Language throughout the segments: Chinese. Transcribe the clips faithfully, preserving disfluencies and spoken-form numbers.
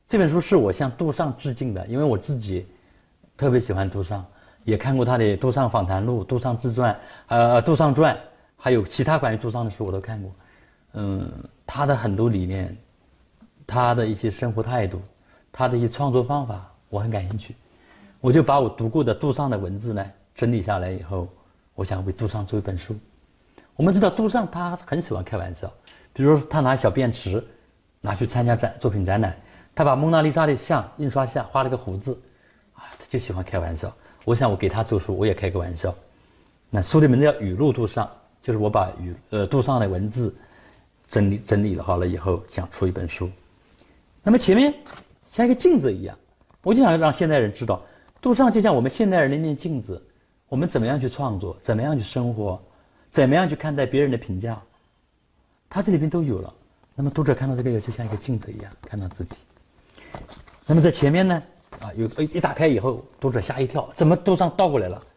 这本书是我向杜尚致敬的，因为我自己特别喜欢杜尚，也看过他的《杜尚访谈录》《杜尚自传》呃《杜尚传》，还有其他关于杜尚的书我都看过。嗯，他的很多理念，他的一些生活态度，他的一些创作方法，我很感兴趣。我就把我读过的杜尚的文字呢整理下来以后，我想为杜尚做一本书。我们知道杜尚他很喜欢开玩笑，比如说他拿小便池拿去参加展作品展览，他把蒙娜丽莎的像印刷下画了个胡子，啊，他就喜欢开玩笑。我想我给他做书，我也开个玩笑。那书的名字叫《语录杜尚》，就是我把语呃杜尚的文字整理整理了好了以后，想出一本书。那么前面像一个镜子一样，我就想让现代人知道，杜尚就像我们现代人的一面镜子，我们怎么样去创作，怎么样去生活，怎么样去看待别人的评价，他这里边都有了。那么读者看到这个就像一个镜子一样看到自己。那么在前面呢，啊，有一打开以后，读者吓一跳，怎么杜尚倒过来了？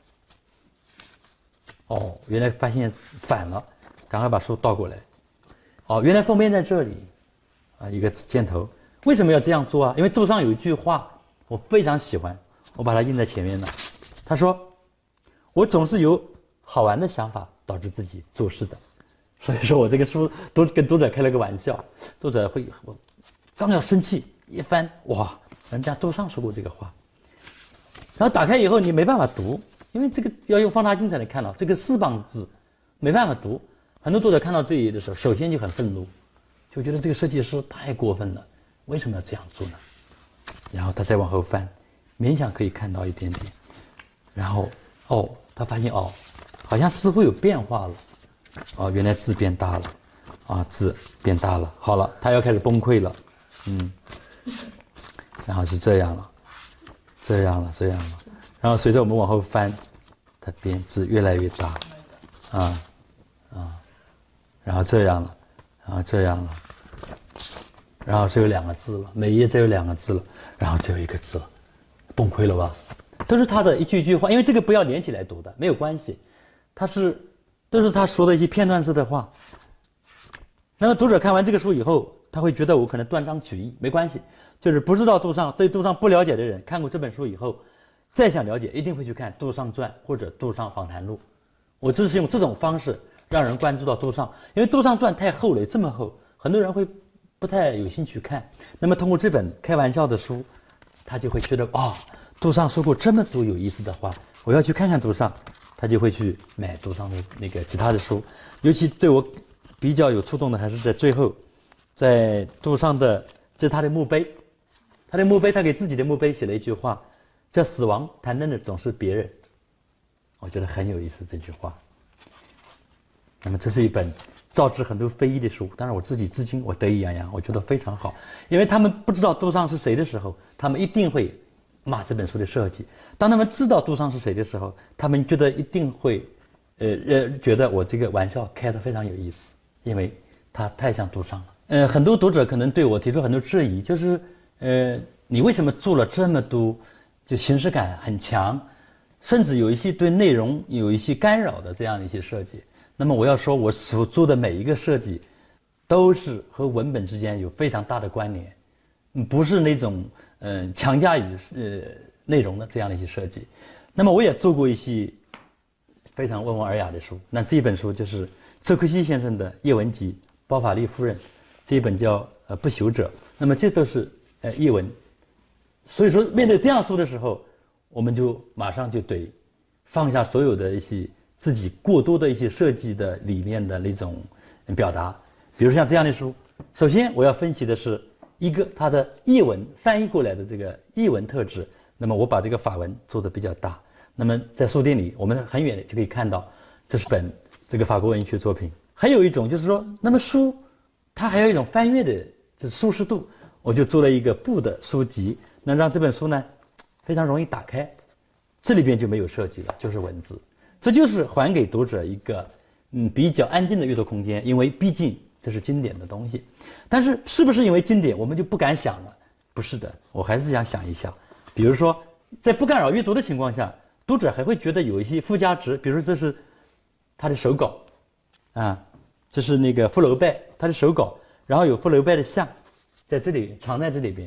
哦，原来发现反了，赶快把书倒过来。哦，原来封面在这里，啊，一个箭头。为什么要这样做啊？因为杜尚有一句话我非常喜欢，我把它印在前面了。他说：“我总是有好玩的想法导致自己做事的。”所以说我这个书都跟读者开了个玩笑，读者会我刚要生气，一翻，哇，人家杜尚说过这个话。然后打开以后你没办法读，因为这个要用放大镜才能看到，这个四棒字没办法读。很多读者看到这一页的时候，首先就很愤怒，就觉得这个设计师太过分了，为什么要这样做呢？然后他再往后翻，勉强可以看到一点点，然后哦，他发现哦，好像似乎有变化了，哦，原来字变大了，啊，字变大了，好了，他要开始崩溃了，嗯，然后是这样了，这样了，这样了，然后随着我们往后翻，它变字越来越大，啊啊。然后这样了，然后这样了，然后只有两个字了，每一页只有两个字了，然后只有一个字了，崩溃了吧？都是他的一句一句话，因为这个不要连起来读的，没有关系，他是都是他说的一些片段式的话。那么读者看完这个书以后，他会觉得我可能断章取义，没关系，就是不知道杜尚、对杜尚不了解的人，看过这本书以后，再想了解，一定会去看《杜尚传》或者《杜尚访谈录》。我就是用这种方式让人关注到杜尚，因为《杜尚传》太厚了，这么厚，很多人会不太有兴趣看。那么通过这本开玩笑的书，他就会觉得哦，杜尚说过这么多有意思的话，我要去看看杜尚，他就会去买杜尚的那个其他的书。尤其对我比较有触动的还是在最后，在杜尚的这是他的墓碑，他的墓碑，他给自己的墓碑写了一句话，叫“死亡谈论的总是别人”，我觉得很有意思这句话。那么这是一本招致很多非议的书，当然我自己至今我得意洋洋，我觉得非常好，因为他们不知道杜尚是谁的时候，他们一定会骂这本书的设计；当他们知道杜尚是谁的时候，他们觉得一定会，呃呃，觉得我这个玩笑开得非常有意思，因为他太像杜尚了。呃，很多读者可能对我提出很多质疑，就是呃，你为什么做了这么多，就形式感很强，甚至有一些对内容有一些干扰的这样的一些设计？那么我要说，我所做的每一个设计，都是和文本之间有非常大的关联，嗯，不是那种嗯、呃、强加于呃内容的这样的一些设计。那么我也做过一些非常温文尔雅的书，那这一本书就是周克希先生的《叶文集》，包法利夫人这一本叫呃《不朽者》，那么这都是呃译文。所以说，面对这样书的时候，我们就马上就得放下所有的一些自己过多的一些设计的理念的那种表达，比如像这样的书，首先我要分析的是一个它的译文翻译过来的这个译文特质，那么我把这个法文做得比较大，那么在书店里我们很远的就可以看到这是本这个法国文学作品。还有一种就是说，那么书它还有一种翻阅的就是舒适度，我就做了一个布的书籍，能让这本书呢非常容易打开，这里边就没有设计了，就是文字，这就是还给读者一个嗯比较安静的阅读空间，因为毕竟这是经典的东西。但是是不是因为经典我们就不敢想了？不是的，我还是想想一下。比如说在不干扰阅读的情况下，读者还会觉得有一些附加值，比如说这是他的手稿啊，这是那个福楼拜他的手稿，然后有福楼拜的像在这里藏在这里边，